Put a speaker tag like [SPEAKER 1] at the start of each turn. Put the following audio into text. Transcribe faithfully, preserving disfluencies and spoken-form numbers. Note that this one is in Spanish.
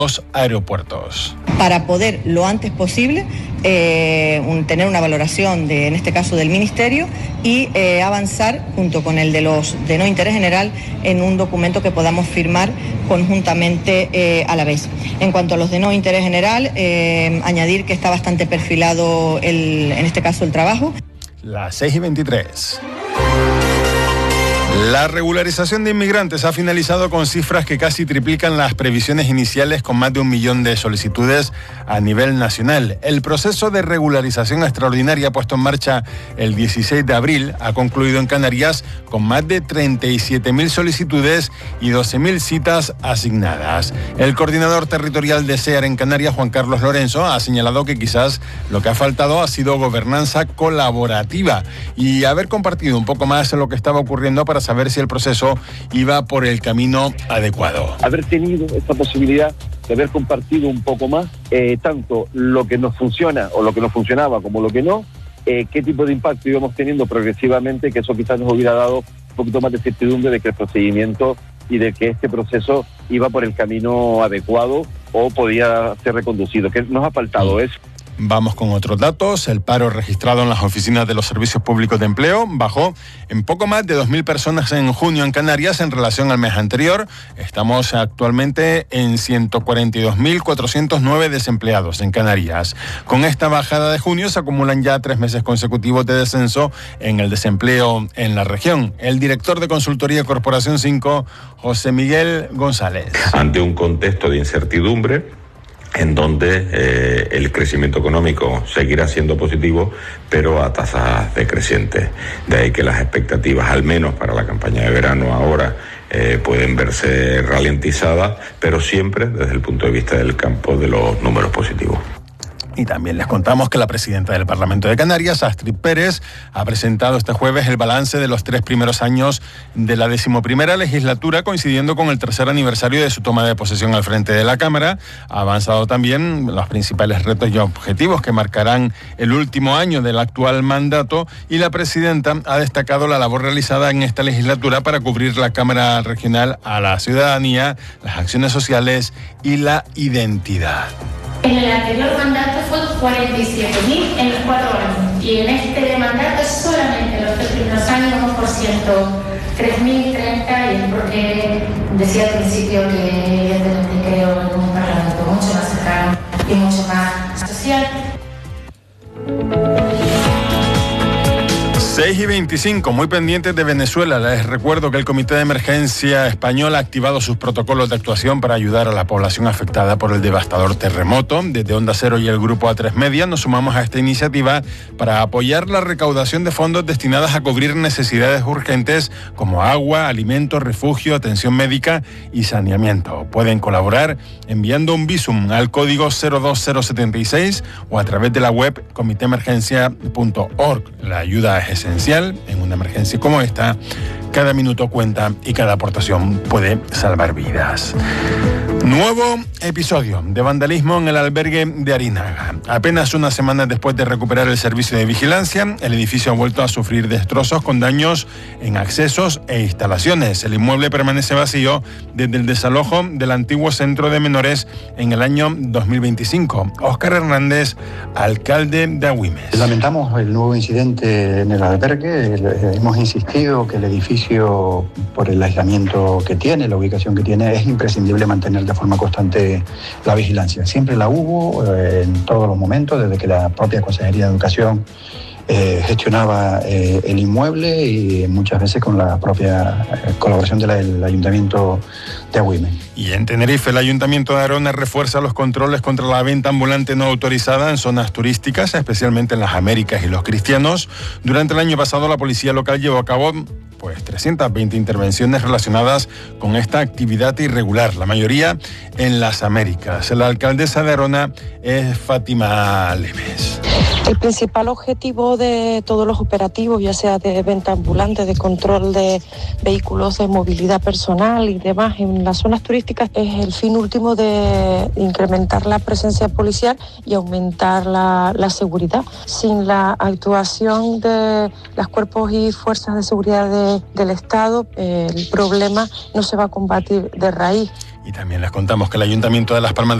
[SPEAKER 1] los aeropuertos.
[SPEAKER 2] Para poder lo antes posible eh, un, tener una valoración de, en este caso del Ministerio, y eh, avanzar junto con el de los de no interés general en un documento que podamos firmar conjuntamente eh, a la vez. En cuanto a los de no interés general, eh, añadir que está bastante perfilado el, en este caso el trabajo.
[SPEAKER 1] Las seis y veintitrés. La regularización de inmigrantes ha finalizado con cifras que casi triplican las previsiones iniciales, con más de un millón de solicitudes a nivel nacional. El proceso de regularización extraordinaria puesto en marcha el dieciséis de abril ha concluido en Canarias con más de treinta y siete mil solicitudes y doce mil citas asignadas. El coordinador territorial de SEAR en Canarias, Juan Carlos Lorenzo, ha señalado que quizás lo que ha faltado ha sido gobernanza colaborativa y haber compartido un poco más lo que estaba ocurriendo para saber si el proceso iba por el camino adecuado.
[SPEAKER 3] Haber tenido esta posibilidad de haber compartido un poco más, eh, tanto lo que nos funciona o lo que nos funcionaba como lo que no, eh, qué tipo de impacto íbamos teniendo progresivamente, que eso quizás nos hubiera dado un poquito más de certidumbre de que el procedimiento y de que este proceso iba por el camino adecuado o podía ser reconducido. ¿Qué nos ha faltado? Eso.
[SPEAKER 1] Vamos con otros datos. El paro registrado en las oficinas de los servicios públicos de empleo bajó en poco más de dos mil personas en junio en Canarias en relación al mes anterior. Estamos actualmente en ciento cuarenta y dos mil cuatrocientos nueve desempleados en Canarias. Con esta bajada de junio se acumulan ya tres meses consecutivos de descenso en el desempleo en la región. El director de Consultoría Corporación cinco, José Miguel González.
[SPEAKER 4] Ante un contexto de incertidumbre, en donde eh, el crecimiento económico seguirá siendo positivo, pero a tasas decrecientes. De ahí que las expectativas, al menos para la campaña de verano ahora, eh, pueden verse ralentizadas, pero siempre desde el punto de vista del campo de los números positivos.
[SPEAKER 1] Y también les contamos que la presidenta del Parlamento de Canarias, Astrid Pérez, ha presentado este jueves el balance de los tres primeros años de la decimoprimera legislatura, coincidiendo con el tercer aniversario de su toma de posesión al frente de la Cámara. Ha avanzado también los principales retos y objetivos que marcarán el último año del actual mandato, y la presidenta ha destacado la labor realizada en esta legislatura para cubrir la Cámara Regional a la ciudadanía, las acciones sociales y la identidad.
[SPEAKER 5] En el anterior mandato fue cuarenta y siete mil en los cuatro años, y en este mandato solamente en los tres primeros años un por ciento, tres mil treinta, y es porque decía al principio que evidentemente creo en un parlamento mucho más cercano y mucho más social.
[SPEAKER 1] seis y veinticinco, muy pendientes de Venezuela. Les recuerdo que el Comité de Emergencia Español ha activado sus protocolos de actuación para ayudar a la población afectada por el devastador terremoto. Desde Onda Cero y el Grupo A tres Media nos sumamos a esta iniciativa para apoyar la recaudación de fondos destinadas a cubrir necesidades urgentes como agua, alimentos, refugio, atención médica y saneamiento. Pueden colaborar enviando un Bizum al código cero dos cero siete seis o a través de la web comité emergencia punto org. La ayuda es esencial en una emergencia como esta. Cada minuto cuenta y cada aportación puede salvar vidas. Nuevo episodio de vandalismo en el albergue de Arinaga. Apenas unas semanas después de recuperar el servicio de vigilancia, el edificio ha vuelto a sufrir destrozos con daños en accesos e instalaciones. El inmueble permanece vacío desde el desalojo del antiguo centro de menores en el año dos mil veinticinco. Óscar Hernández, alcalde de Agüimes.
[SPEAKER 6] Lamentamos el nuevo incidente en el albergue. Hemos insistido que el edificio, por el aislamiento que tiene, la ubicación que tiene, es imprescindible mantener de forma constante la vigilancia. Siempre la hubo eh, en todos los momentos, desde que la propia Consejería de Educación eh, gestionaba eh, el inmueble, y muchas veces con la propia eh, colaboración del Ayuntamiento de Agüimes.
[SPEAKER 1] Y en Tenerife, el Ayuntamiento de Arona refuerza los controles contra la venta ambulante no autorizada en zonas turísticas, especialmente en las Américas y los Cristianos. Durante el año pasado, la policía local llevó a cabo pues trescientas veinte intervenciones relacionadas con esta actividad irregular, la mayoría en las Américas. La alcaldesa de Arona es Fátima Lemes.
[SPEAKER 7] El principal objetivo de todos los operativos, ya sea de venta ambulante, de control de vehículos de movilidad personal y demás en las zonas turísticas, es el fin último de incrementar la presencia policial y aumentar la, la seguridad. Sin la actuación de los cuerpos y fuerzas de seguridad de, del Estado, eh, el problema no se va a combatir de raíz.
[SPEAKER 1] Y también les contamos que el Ayuntamiento de Las Palmas